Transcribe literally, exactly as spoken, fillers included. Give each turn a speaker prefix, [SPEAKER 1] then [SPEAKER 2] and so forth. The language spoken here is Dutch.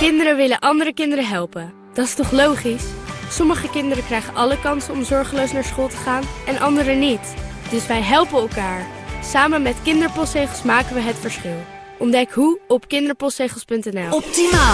[SPEAKER 1] Kinderen willen andere kinderen helpen. Dat is toch logisch? Sommige kinderen krijgen alle kansen om zorgeloos naar school te gaan en anderen niet. Dus wij helpen elkaar. Samen met Kinderpostzegels maken we het verschil. Ontdek hoe op kinderpostzegels punt n l.
[SPEAKER 2] Optimaal.